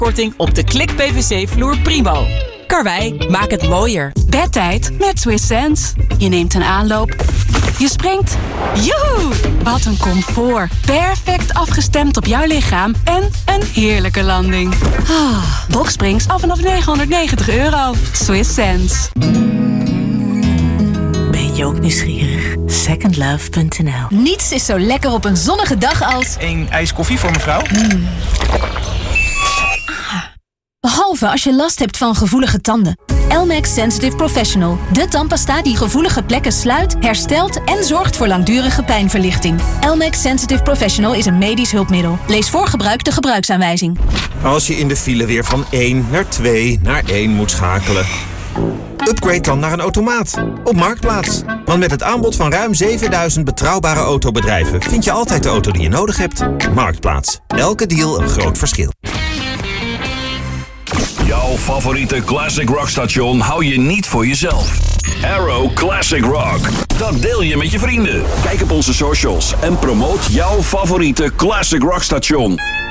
korting op de Klik PVC-vloer Primo. Karwei, maak het mooier. Bedtijd met Swiss Sense. Je neemt een aanloop. Je springt. Joehoe! Wat een comfort. Perfect afgestemd op jouw lichaam. En een heerlijke landing. Boxsprings af vanaf €990. Swiss Sense. Ben je ook nieuwsgierig? Secondlove.nl. Niets is zo lekker op een zonnige dag als... Een ijs koffie voor mevrouw? Behalve als je last hebt van gevoelige tanden. Elmex Sensitive Professional. De tandpasta die gevoelige plekken sluit, herstelt en zorgt voor langdurige pijnverlichting. Elmex Sensitive Professional is een medisch hulpmiddel. Lees voor gebruik de gebruiksaanwijzing. Als je in de file weer van 1 naar 2 naar 1 moet schakelen. Upgrade dan naar een automaat. Op Marktplaats. Want met het aanbod van ruim 7000 betrouwbare autobedrijven vind je altijd de auto die je nodig hebt. Marktplaats. Elke deal een groot verschil. Jouw favoriete classic rock station hou je niet voor jezelf. Arrow Classic Rock. Dat deel je met je vrienden. Kijk op onze socials en promoot jouw favoriete classic rock station.